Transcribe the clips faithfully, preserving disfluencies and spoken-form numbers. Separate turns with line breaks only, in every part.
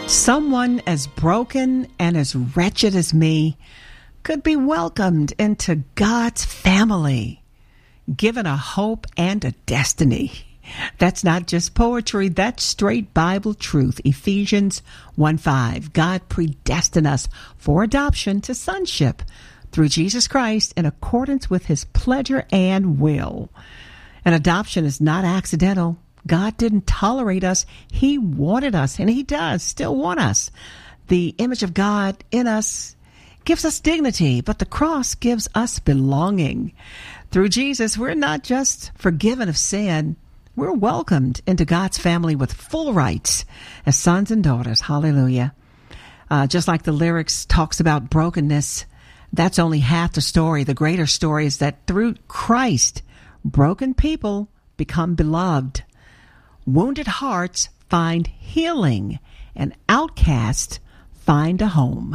Someone as broken and as wretched as me could be welcomed into God's family, given a hope and a destiny. That's not just poetry, that's straight Bible truth. Ephesians one five. God predestined us for adoption to sonship through Jesus Christ in accordance with his pleasure and will. And adoption is not accidental. God didn't tolerate us. He wanted us, and he does still want us. The image of God in us gives us dignity, but the cross gives us belonging. Through Jesus, we're not just forgiven of sin. We're welcomed into God's family with full rights as sons and daughters. Hallelujah. Uh, just like the lyrics talks about brokenness, that's only half the story. The greater story is that through Christ, broken people become beloved. Wounded hearts find healing, and outcasts find a home.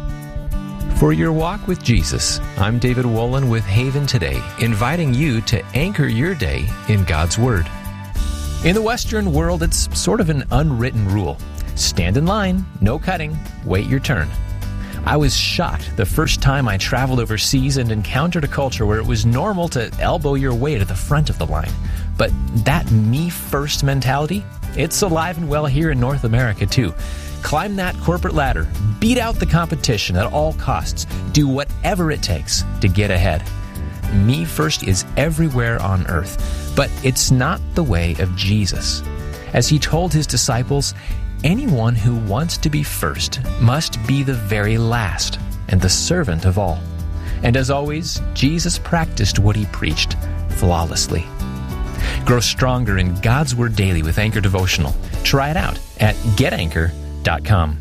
For your walk with Jesus, I'm David Wolin with Haven Today, inviting you to anchor your day in God's Word. In the Western world, it's sort of an unwritten rule. Stand in line, no cutting, wait your turn. I was shocked the first time I traveled overseas and encountered a culture where it was normal to elbow your way to the front of the line. But that me-first mentality, it's alive and well here in North America, too. Climb that corporate ladder, beat out the competition at all costs, do whatever it takes to get ahead. Me first is everywhere on earth, but it's not the way of Jesus. As he told his disciples, anyone who wants to be first must be the very last and the servant of all. And as always, Jesus practiced what he preached flawlessly. Grow stronger in God's Word daily with Anchor Devotional. Try it out at get anchor dot com.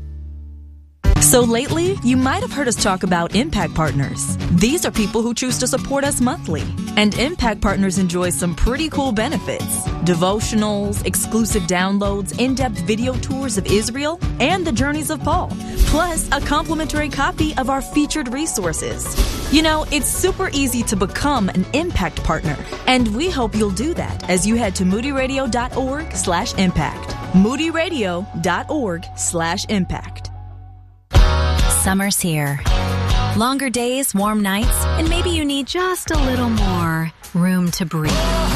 So lately, you might have heard us talk about Impact Partners. These are people who choose to support us monthly. And Impact Partners enjoy some pretty cool benefits. Devotionals, exclusive downloads, in-depth video tours of Israel, and the journeys of Paul. Plus, a complimentary copy of our featured resources. You know, it's super easy to become an Impact Partner. And we hope you'll do that as you head to moodyradio.org slash impact. moodyradio.org slash impact.
Summer's here. Longer days, warm nights, and maybe you need just a little more room to breathe.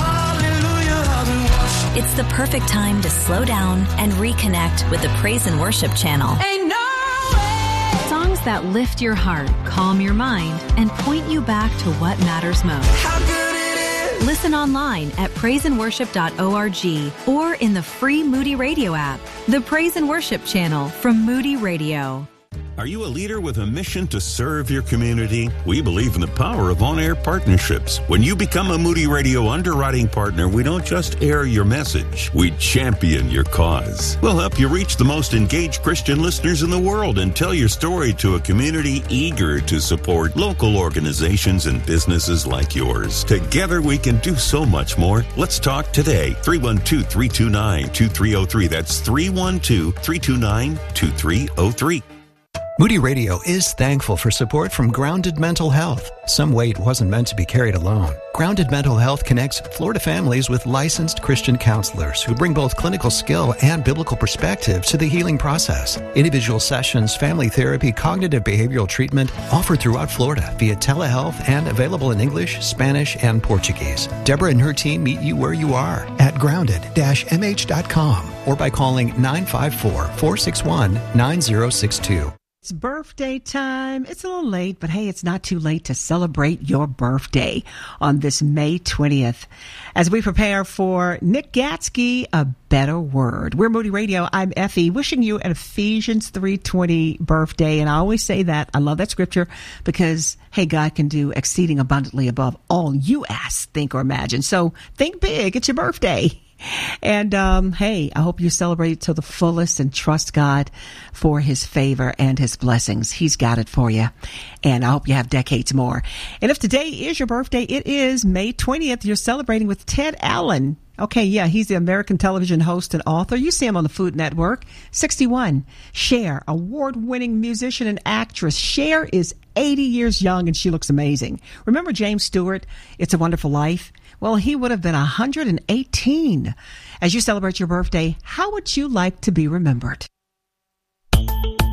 It's the perfect time to slow down and reconnect with the Praise and Worship channel.
Ain't no way.
Songs that lift your heart, calm your mind, and point you back to what matters most.
How good it is.
Listen online at praise and worship dot org or in the free Moody Radio app. The Praise and Worship channel from Moody Radio.
Are you a leader with a mission to serve your community? We believe in the power of on-air partnerships. When you become a Moody Radio underwriting partner, we don't just air your message, we champion your cause. We'll help you reach the most engaged Christian listeners in the world and tell your story to a community eager to support local organizations and businesses like yours. Together we can do so much more. Let's talk today. three one two, three two nine, two three zero three. That's three one two, three two nine, two three zero three.
Moody Radio is thankful for support from Grounded Mental Health. Some weight wasn't meant to be carried alone. Grounded Mental Health connects Florida families with licensed Christian counselors who bring both clinical skill and biblical perspective to the healing process. Individual sessions, family therapy, cognitive behavioral treatment offered throughout Florida via telehealth and available in English, Spanish, and Portuguese. Deborah and her team meet you where you are at grounded dash m h dot com or by calling nine five four, four six one, nine zero six two.
It's birthday time. It's a little late, but hey, it's not too late to celebrate your birthday on this May twentieth. As we prepare for Nick Gatsky, A Better Word. We're Moody Radio. I'm Effie, wishing you an Ephesians three twenty birthday. And I always say that. I love that scripture because, hey, God can do exceeding abundantly above all you ask, think, or imagine. So think big. It's your birthday. And, um, hey, I hope you celebrate it to the fullest and trust God for his favor and his blessings. He's got it for you. And I hope you have decades more. And if today is your birthday, it is May twentieth. You're celebrating with Ted Allen. Okay, yeah, he's the American television host and author. You see him on the Food Network. sixty-one. Cher, award-winning musician and actress. Cher is eighty years young and she looks amazing. Remember James Stewart, It's a Wonderful Life? Well, he would have been one hundred eighteen. As you celebrate your birthday, how would you like to be remembered?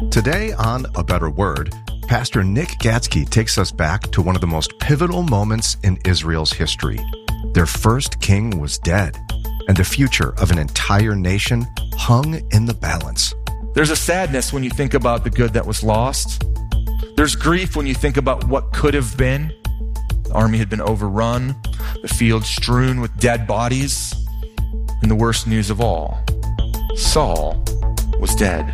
Today on A Better Word, Pastor Nick Gatsky takes us back to one of the most pivotal moments in Israel's history. Their first king was dead, and the future of an entire nation hung in the balance.
There's a sadness when you think about the good that was lost. There's grief when you think about what could have been. The army had been overrun, the field strewn with dead bodies, and the worst news of all, Saul was dead.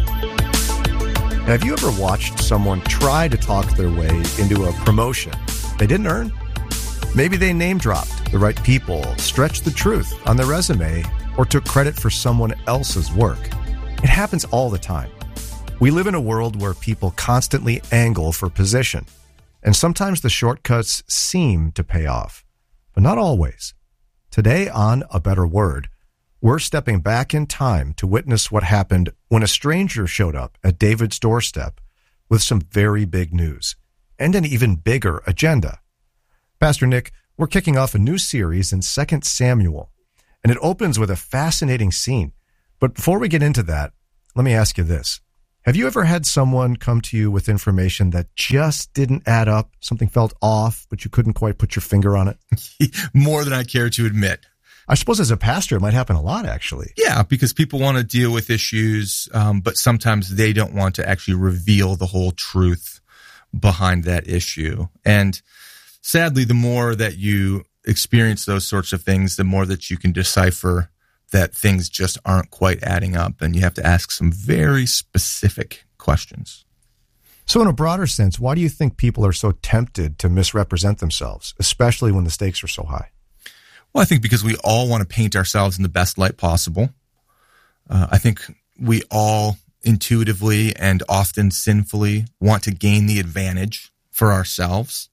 Have you ever watched someone try to talk their way into a promotion they didn't earn? Maybe they name-dropped the right people, stretched the truth on their resume, or took credit for someone else's work. It happens all the time. We live in a world where people constantly angle for position, and sometimes the shortcuts seem to pay off, but not always. Today on A Better Word, we're stepping back in time to witness what happened when a stranger showed up at David's doorstep with some very big news and an even bigger agenda. Pastor Nick, we're kicking off a new series in Second Samuel, and it opens with a fascinating scene. But before we get into that, let me ask you this. Have you ever had someone come to you with information that just didn't add up, something felt off, but you couldn't quite put your finger on it?
More than I care to admit.
I suppose as a pastor, it might happen a lot, actually.
Yeah, because people want to deal with issues, um, but sometimes they don't want to actually reveal the whole truth behind that issue. And sadly, the more that you experience those sorts of things, the more that you can decipher that things just aren't quite adding up, and you have to ask some very specific questions.
So in a broader sense, why do you think people are so tempted to misrepresent themselves, especially when the stakes are so high?
Well, I think because we all want to paint ourselves in the best light possible. Uh, I think we all intuitively and often sinfully want to gain the advantage for ourselves.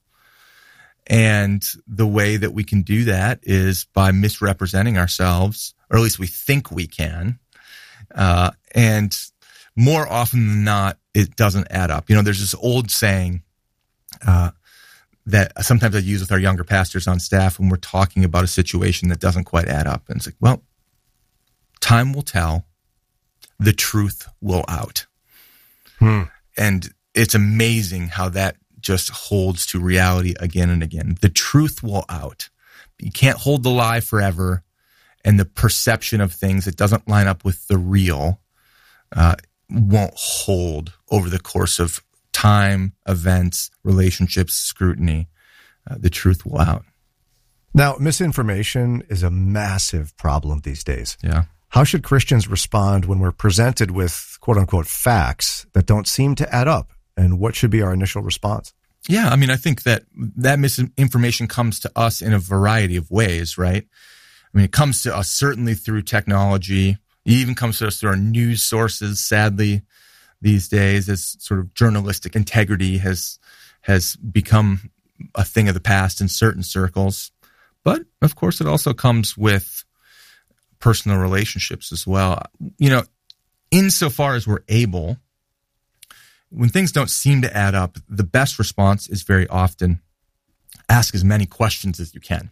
And the way that we can do that is by misrepresenting ourselves, or at least we think we can. Uh, and more often than not, it doesn't add up. You know, there's this old saying, uh, that sometimes I use with our younger pastors on staff when we're talking about a situation that doesn't quite add up. And it's like, well, time will tell. The truth will out. Hmm. And it's amazing how that just holds to reality again and again. The truth will out. You can't hold the lie forever. And the perception of things that doesn't line up with the real uh, won't hold over the course of time, events, relationships, scrutiny. Uh, the truth will out.
Now, misinformation is a massive problem these days.
Yeah.
How should Christians respond when we're presented with quote-unquote facts that don't seem to add up? And what should be our initial response?
Yeah, I mean, I think that that misinformation comes to us in a variety of ways, right? I mean, it comes to us certainly through technology. It even comes to us through our news sources, sadly, these days, as sort of journalistic integrity has has become a thing of the past in certain circles. But, of course, it also comes with personal relationships as well. You know, insofar as we're able, when things don't seem to add up, the best response is very often ask as many questions as you can.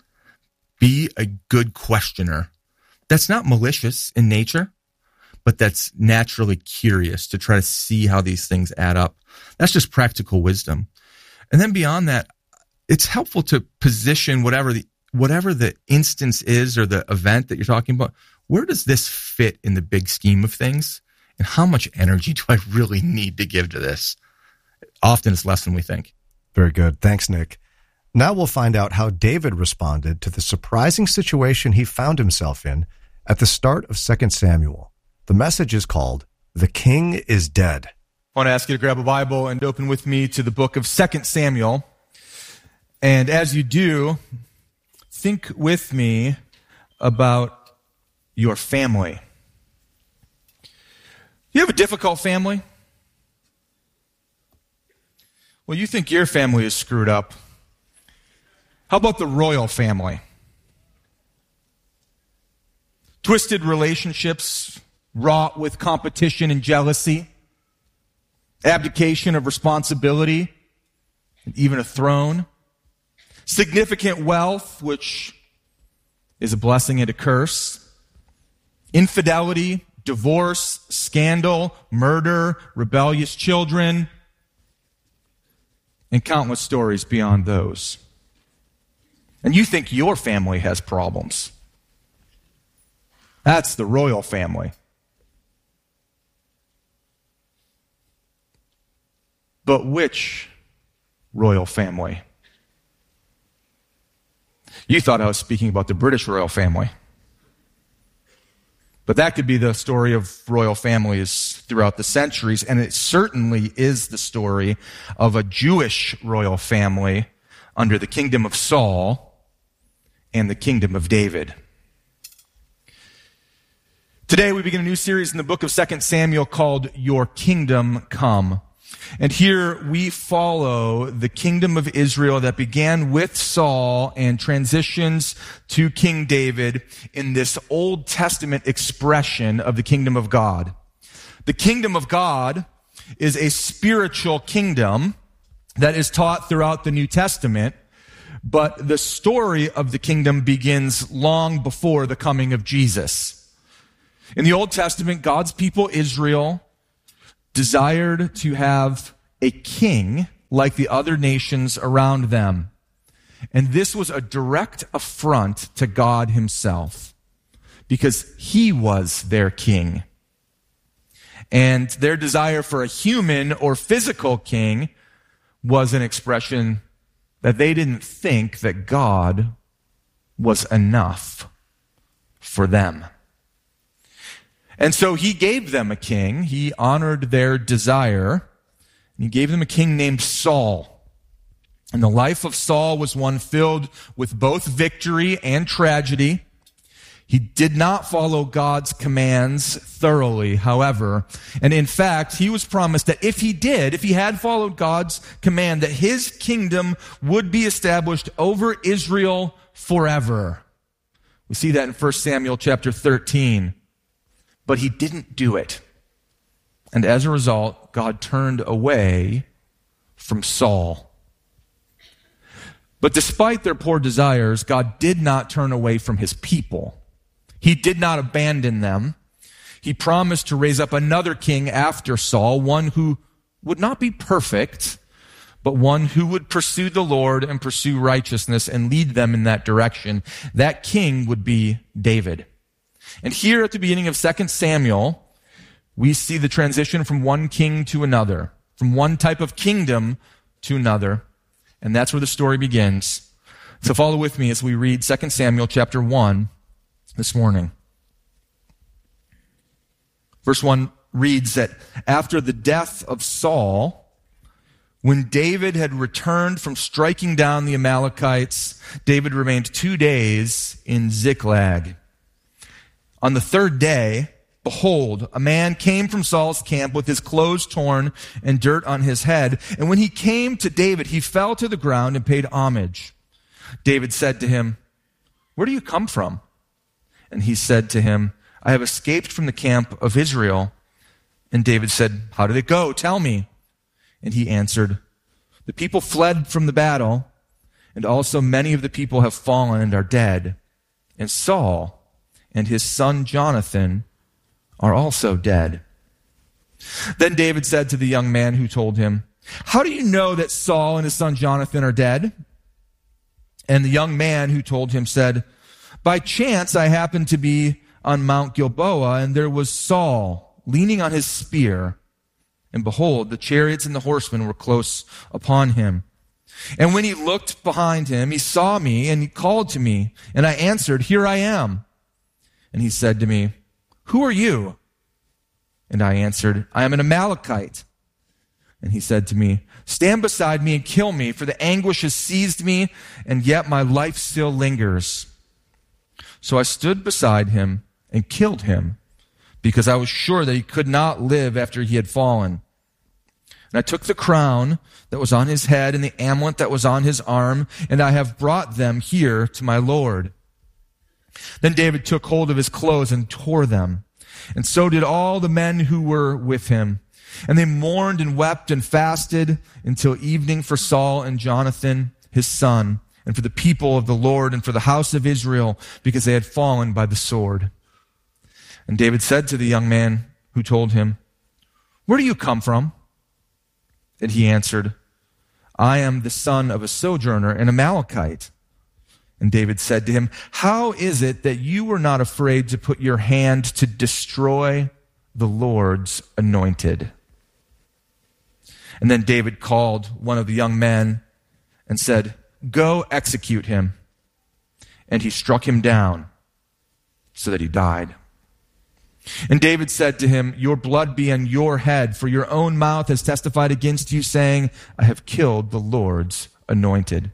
Be a good questioner. That's not malicious in nature, but that's naturally curious to try to see how these things add up. That's just practical wisdom. And then beyond that, it's helpful to position whatever the whatever the instance is or the event that you're talking about. Where does this fit in the big scheme of things? And how much energy do I really need to give to this? Often it's less than we think.
Very good. Thanks, Nick. Now we'll find out how David responded to the surprising situation he found himself in at the start of Second Samuel. The message is called, The King is Dead.
I want to ask you to grab a Bible and open with me to the book of Second Samuel. And as you do, think with me about your family. You have a difficult family? Well, you think your family is screwed up. How about the royal family? Twisted relationships, wrought with competition and jealousy, abdication of responsibility, and even a throne. Significant wealth, which is a blessing and a curse. Infidelity, divorce, scandal, murder, rebellious children, and countless stories beyond those. And you think your family has problems. That's the royal family. But which royal family? You thought I was speaking about the British royal family. But that could be the story of royal families throughout the centuries, and it certainly is the story of a Jewish royal family under the kingdom of Saul and the kingdom of David. Today we begin a new series in the book of Second Samuel called Your Kingdom Come. And here we follow the kingdom of Israel that began with Saul and transitions to King David in this Old Testament expression of the kingdom of God. The kingdom of God is a spiritual kingdom that is taught throughout the New Testament, but the story of the kingdom begins long before the coming of Jesus. In the Old Testament, God's people, Israel, desired to have a king like the other nations around them. And this was a direct affront to God himself, because he was their king. And their desire for a human or physical king was an expression that they didn't think that God was enough for them. And so he gave them a king. He honored their desire. And he gave them a king named Saul. And the life of Saul was one filled with both victory and tragedy. He did not follow God's commands thoroughly, however. And in fact, he was promised that if he did, if he had followed God's command, that his kingdom would be established over Israel forever. We see that in First Samuel chapter thirteen. But he didn't do it. And as a result, God turned away from Saul. But despite their poor desires, God did not turn away from his people. He did not abandon them. He promised to raise up another king after Saul, one who would not be perfect, but one who would pursue the Lord and pursue righteousness and lead them in that direction. That king would be David. And here at the beginning of Second Samuel, we see the transition from one king to another, from one type of kingdom to another. And that's where the story begins. So follow with me as we read Second Samuel chapter one this morning. Verse one reads that after the death of Saul, when David had returned from striking down the Amalekites, David remained two days in Ziklag. On the third day, behold, a man came from Saul's camp with his clothes torn and dirt on his head. And when he came to David, he fell to the ground and paid homage. David said to him, "Where do you come from?" And he said to him, "I have escaped from the camp of Israel." And David said, "How did it go? Tell me." And he answered, "The people fled from the battle, and also many of the people have fallen and are dead. And Saul and his son Jonathan are also dead." Then David said to the young man who told him, "How do you know that Saul and his son Jonathan are dead?" And the young man who told him said, "By chance I happened to be on Mount Gilboa, and there was Saul leaning on his spear. And behold, the chariots and the horsemen were close upon him. And when he looked behind him, he saw me, and he called to me, and I answered, 'Here I am.' And he said to me, 'Who are you?' And I answered, 'I am an Amalekite.' And he said to me, 'Stand beside me and kill me, for the anguish has seized me, and yet my life still lingers.' So I stood beside him and killed him, because I was sure that he could not live after he had fallen. And I took the crown that was on his head and the amulet that was on his arm, and I have brought them here to my Lord.' Then David took hold of his clothes and tore them, and so did all the men who were with him. And they mourned and wept and fasted until evening for Saul and Jonathan, his son, and for the people of the Lord and for the house of Israel, because they had fallen by the sword. And David said to the young man who told him, "Where do you come from?" And he answered, "I am the son of a sojourner, an Amalekite." And David said to him, "How is it that you were not afraid to put your hand to destroy the Lord's anointed?" And then David called one of the young men and said, "Go execute him." And he struck him down so that he died. And David said to him, "Your blood be on your head, for your own mouth has testified against you, saying, I have killed the Lord's anointed."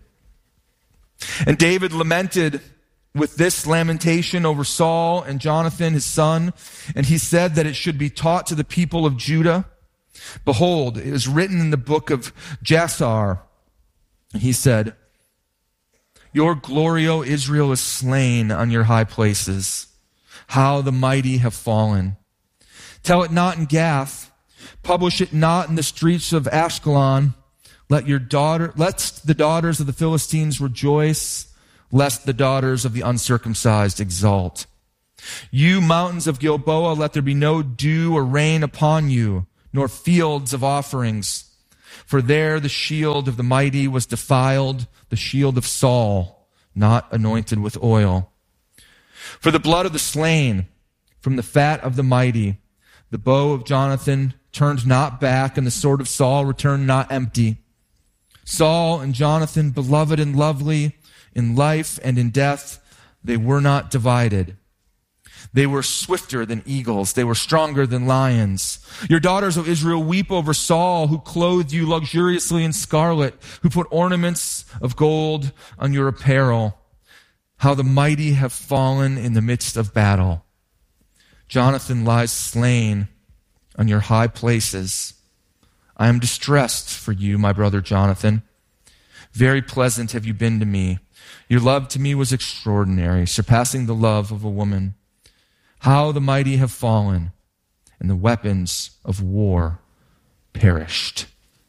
And David lamented with this lamentation over Saul and Jonathan, his son, and he said that it should be taught to the people of Judah. "Behold, it is written in the book of Jasar." And he said, "Your glory, O Israel, is slain on your high places. How the mighty have fallen. Tell it not in Gath. Publish it not in the streets of Ashkelon. Let your daughter, let the daughters of the Philistines rejoice, lest the daughters of the uncircumcised exult. You mountains of Gilboa, let there be no dew or rain upon you, nor fields of offerings. For there the shield of the mighty was defiled, the shield of Saul, not anointed with oil. For the blood of the slain, from the fat of the mighty, the bow of Jonathan turned not back, and the sword of Saul returned not empty. Saul and Jonathan, beloved and lovely, in life and in death, they were not divided. They were swifter than eagles. They were stronger than lions. Your daughters, O Israel, weep over Saul, who clothed you luxuriously in scarlet, who put ornaments of gold on your apparel. How the mighty have fallen in the midst of battle. Jonathan lies slain on your high places. I am distressed for you, my brother Jonathan. Very pleasant have you been to me. Your love to me was extraordinary, surpassing the love of a woman. How the mighty have fallen, and the weapons of war perished.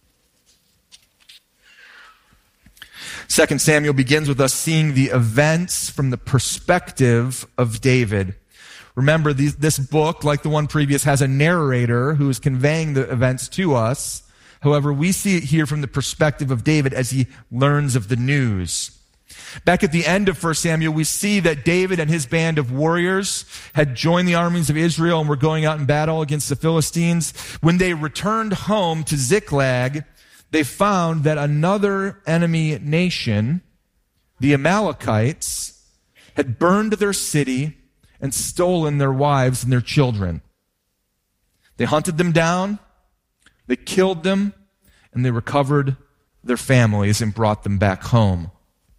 Second Samuel begins with us seeing the events from the perspective of David. Remember, these, this book, like the one previous, has a narrator who is conveying the events to us. However, we see it here from the perspective of David as he learns of the news. Back at the end of First Samuel, we see that David and his band of warriors had joined the armies of Israel and were going out in battle against the Philistines. When they returned home to Ziklag, they found that another enemy nation, the Amalekites, had burned their city and stolen their wives and their children. They hunted them down, they killed them, and they recovered their families and brought them back home.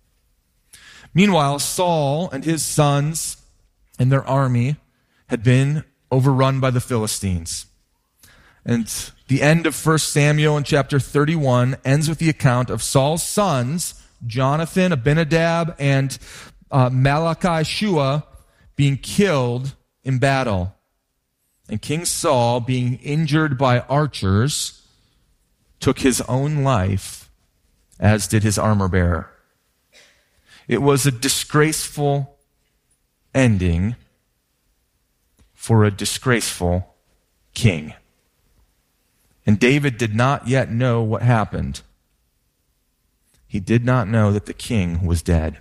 Meanwhile, Saul and his sons and their army had been overrun by the Philistines. And the end of First Samuel in chapter thirty-one ends with the account of Saul's sons, Jonathan, Abinadab, and uh, Malchi-Shua, being killed in battle. And King Saul, being injured by archers, took his own life, as did his armor bearer. It was a disgraceful ending for a disgraceful king. And David did not yet know what happened. He did not know that the king was dead.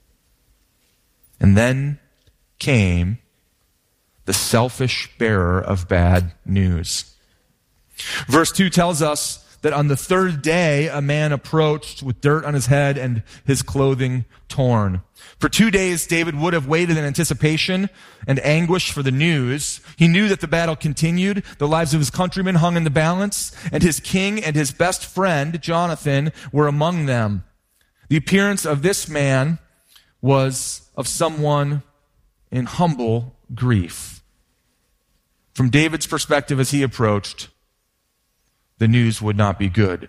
And then came the selfish bearer of bad news. Verse two tells us that on the third day, a man approached with dirt on his head and his clothing torn. For two days, David would have waited in anticipation and anguish for the news. He knew that the battle continued, the lives of his countrymen hung in the balance, and his king and his best friend, Jonathan, were among them. The appearance of this man was of someone in humble grief. From David's perspective as he approached, the news would not be good.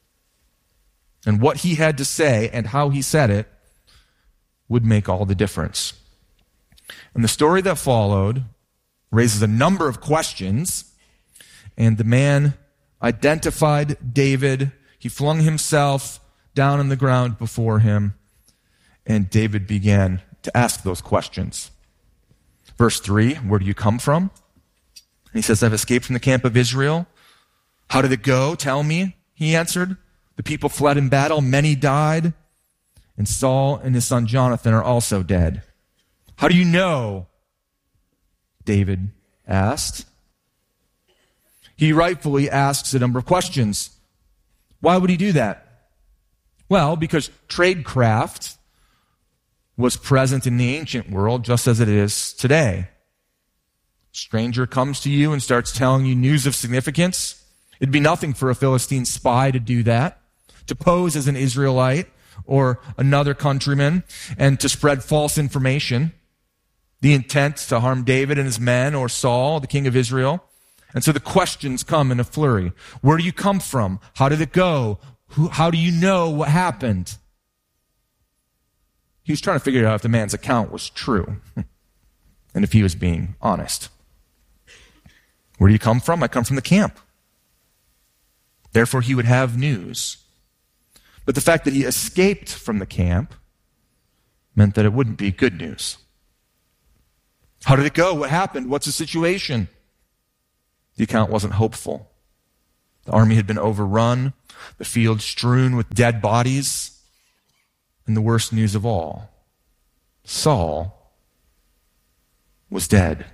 And what he had to say and how he said it would make all the difference. And the story that followed raises a number of questions, and the man identified David. He flung himself down on the ground before him, and David began to ask those questions. Verse three, where do you come from? And he says, I've escaped from the camp of Israel. How did it go? Tell me, he answered. The people fled in battle. Many died. And Saul and his son Jonathan are also dead. How do you know? David asked. He rightfully asks a number of questions. Why would he do that? Well, because tradecraft was present in the ancient world just as it is today. Stranger comes to you and starts telling you news of significance. It'd be nothing for a Philistine spy to do that, to pose as an Israelite or another countryman and to spread false information. The intent to harm David and his men or Saul, the king of Israel. And so the questions come in a flurry. Where do you come from? How did it go? Who, how do you know what happened? He was trying to figure out if the man's account was true and if he was being honest. Where do you come from? I come from the camp. Therefore, he would have news. But the fact that he escaped from the camp meant that it wouldn't be good news. How did it go? What happened? What's the situation? The account wasn't hopeful. The army had been overrun, the field strewn with dead bodies, and the worst news of all, Saul was dead.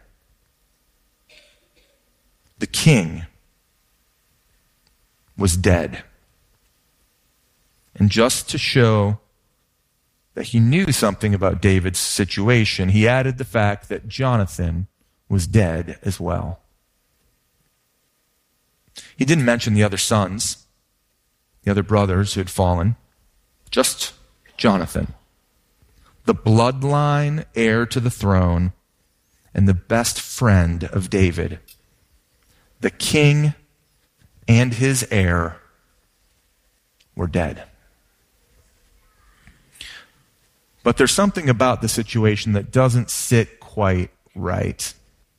The king was dead. And just to show that he knew something about David's situation, he added the fact that Jonathan was dead as well. He didn't mention the other sons, the other brothers who had fallen, just Jonathan, the bloodline heir to the throne and the best friend of David. The king and his heir were dead. But there's something about the situation that doesn't sit quite right.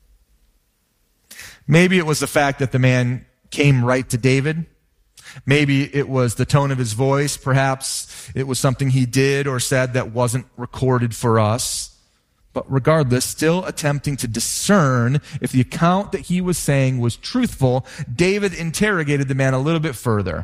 Maybe it was the fact that the man came right to David. Maybe it was the tone of his voice. Perhaps it was something he did or said that wasn't recorded for us. But regardless, still attempting to discern if the account that he was saying was truthful, David interrogated the man a little bit further.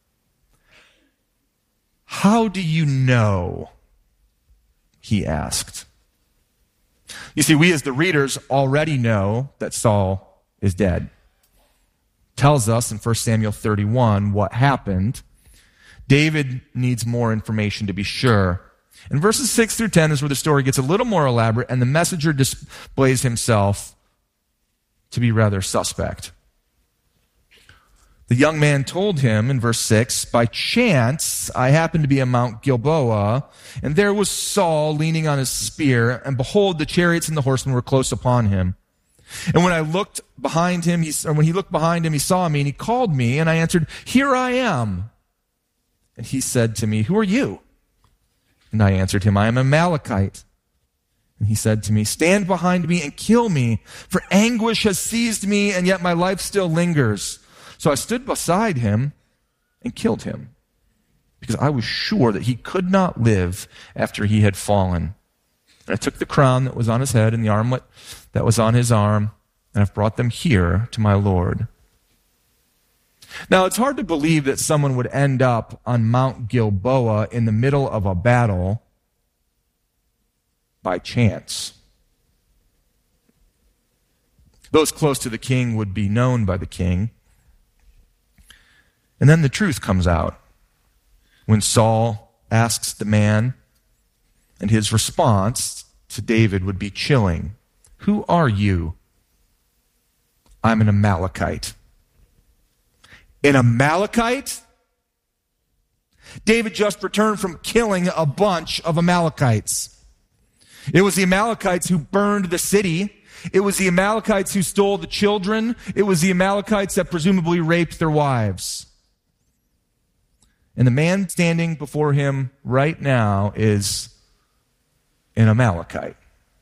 How do you know? He asked. You see, we as the readers already know that Saul is dead. Tells us in First Samuel thirty-one what happened. David needs more information to be sure. And verses six through ten is where the story gets a little more elaborate, and the messenger displays himself to be rather suspect. The young man told him in verse six, by chance I happened to be at Mount Gilboa, and there was Saul leaning on his spear, and behold, the chariots and the horsemen were close upon him. And when I looked behind him, he, or when he looked behind him, he saw me, and he called me, and I answered, here I am. And he said to me, who are you? And I answered him, I am a Amalekite. And he said to me, stand behind me and kill me, for anguish has seized me, and yet my life still lingers. So I stood beside him and killed him, because I was sure that he could not live after he had fallen. And I took the crown that was on his head and the armlet that was on his arm, and I've brought them here to my Lord. Now, it's hard to believe that someone would end up on Mount Gilboa in the middle of a battle by chance. Those close to the king would be known by the king. And then the truth comes out when Saul asks the man, and his response to David would be chilling. Who are you? I'm an Amalekite. An Amalekite? David just returned from killing a bunch of Amalekites. It was the Amalekites who burned the city. It was the Amalekites who stole the children. It was the Amalekites that presumably raped their wives. And the man standing before him right now is an Amalekite.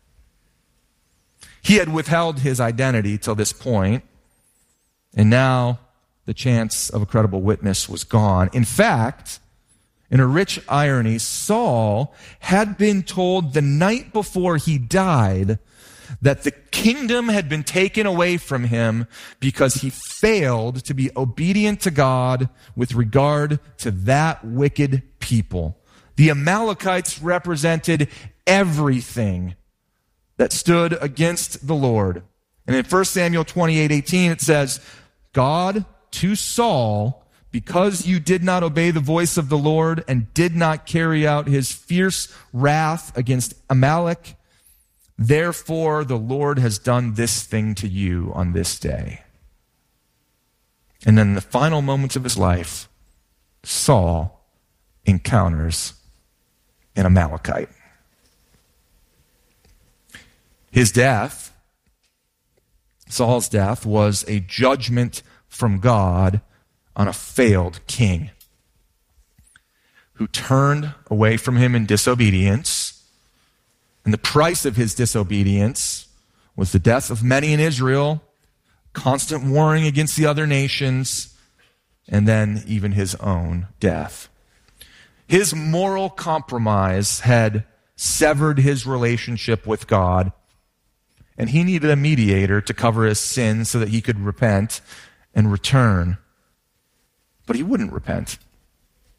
He had withheld his identity till this point, and now the chance of a credible witness was gone. In fact, in a rich irony, Saul had been told the night before he died that the kingdom had been taken away from him because he failed to be obedient to God with regard to that wicked people. The Amalekites represented everything that stood against the Lord. And in First Samuel twenty-eight eighteen, it says, God to Saul, because you did not obey the voice of the Lord and did not carry out his fierce wrath against Amalek, therefore the Lord has done this thing to you on this day. And then in the final moments of his life, Saul encounters an Amalekite. His death, Saul's death, was a judgment from God on a failed king who turned away from him in disobedience. And the price of his disobedience was the death of many in Israel, constant warring against the other nations, and then even his own death. His moral compromise had severed his relationship with God, and he needed a mediator to cover his sins so that he could repent and return. But he wouldn't repent.